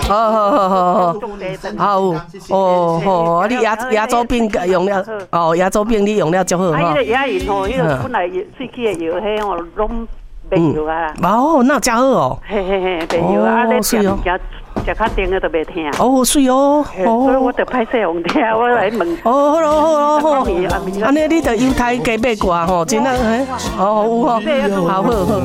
好，哦，你牙周病用了，哦，牙周病你用了就好哈。 迄个牙龈吼，迄个本来喙齿的药，迄吼拢袂药啊。 哦，那真好哦。 嘿，袂药啊，你食物件食较甜的都袂听。 哦，水哦。 所以我就歹势用听，我来问。 哦，好，安尼你着犹太加买挂吼，真啊，哦有哦，好好。